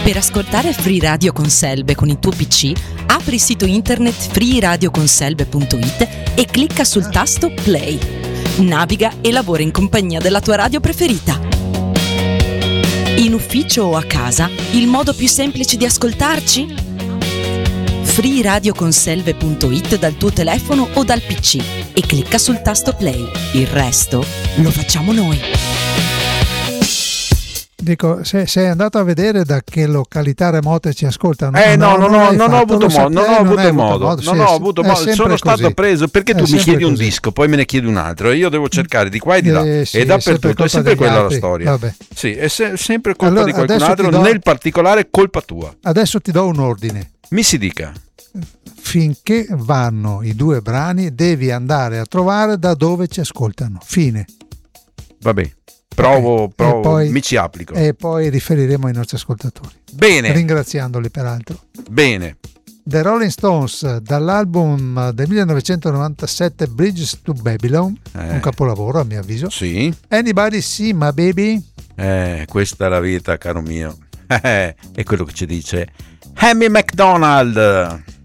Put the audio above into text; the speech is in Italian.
Per ascoltare Free Radio con Selbe con il tuo PC, apri il sito internet freeradioconselbe.it e clicca sul tasto Play. Naviga e lavora in compagnia della tua radio preferita. In ufficio o a casa, il modo più semplice di ascoltarci? freeradioconselve.it dal tuo telefono o dal PC e clicca sul tasto Play. Il resto lo facciamo noi. Dico, sei andato a vedere da che località remote ci ascoltano? Non ho avuto modo. Sono stato preso perché tu mi chiedi un disco, poi me ne chiedi un altro e io devo cercare di qua e di là e dappertutto. È sempre quella la storia. Vabbè. Sì, è sempre colpa di qualcun altro, nel particolare colpa tua. Adesso ti do un ordine. Mi si dica. Finché vanno i 2 brani devi andare a trovare da dove ci ascoltano. Fine. Vabbè. Provo, poi, mi ci applico. E poi riferiremo ai nostri ascoltatori. Bene. Ringraziandoli peraltro. Bene. The Rolling Stones, dall'album del 1997 Bridges to Babylon, un capolavoro a mio avviso. Sì. Anybody See My Baby? Questa è la vita, caro mio. È quello che ci dice Hammy McDonald.